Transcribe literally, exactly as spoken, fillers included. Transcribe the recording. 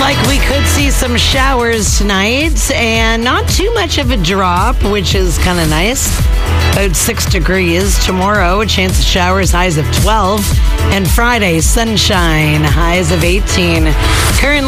like we could see some showers tonight, and not too much of a drop, which is kind of nice. About six degrees. Tomorrow, a chance of showers, highs of twelve. And Friday, sunshine, highs of eighteen. Currently